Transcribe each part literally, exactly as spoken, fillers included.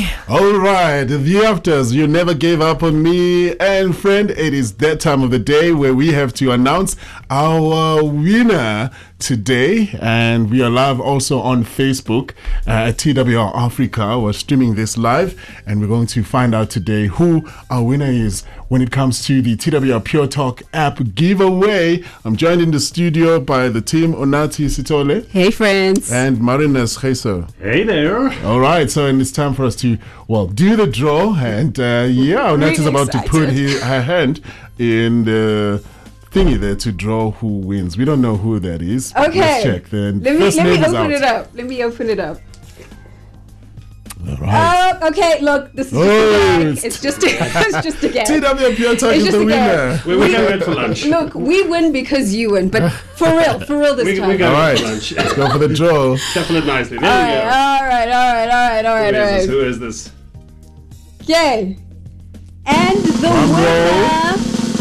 All right, the afters, you never gave up on me. And friend, it is that time of the day where we have to announce our winner today. And we are live also on Facebook uh, at T W R Africa. We're streaming this live, and we're going to find out today who our winner is when it comes to the T W R Pure Talk app giveaway. I'm joined in the studio by the team, Onati Sitole. Hey, friends. And Marinas Geso. Hey there. All right, so and it's time for us to, well, do the draw. And uh, yeah, Onati is about excited. to put his, her hand in the thingy there to draw who wins. We don't know who that is. Okay. Let's check. Then let me, first let name me is open out. it up. Let me open it up. All right. Uh, okay, look, this is Oh, just a gag. It's just a, it's just a gag. T W Pure Talk It's is just the a winner. gag. We, we can wait for lunch. Look, we win because you win, but for real, for real this We, time. we go All right, for lunch. let's go for the draw. Shuffle it nicely. There all we right, go. all right, all right, all right, all right, all Who is this? right. Who is this? Okay. And the Drum winner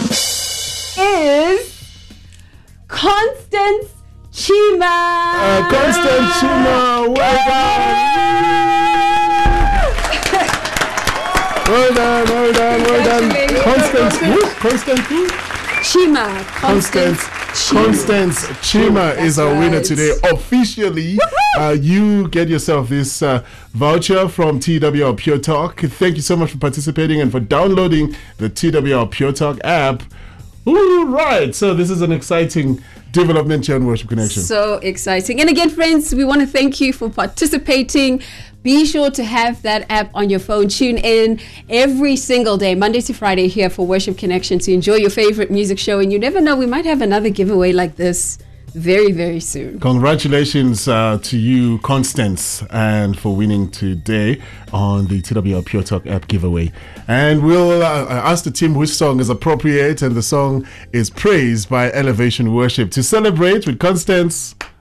is Constance Chima. Uh, Constance Chima, well done. Well done, well done, well done. Congratulations. Constance, who? Constance who? Chima. Constance, Constance Chima is That's our winner right. today. Officially, uh, you get yourself this uh, voucher from T W R Pure Talk. Thank you so much for participating and for downloading the T W R Pure Talk app. All right, so this is an exciting development here on Worship Connection. So exciting. And again, friends, we want to thank you for participating. Be sure to have that app on your phone. Tune in every single day, Monday to Friday, here for Worship Connection to enjoy your favorite music show. And you never know, we might have another giveaway like this very, very soon. Congratulations uh, to you, Constance, and for winning today on the T W R Pure Talk app giveaway. And we'll uh, ask the team which song is appropriate, and the song is Praise by Elevation Worship. To celebrate with Constance,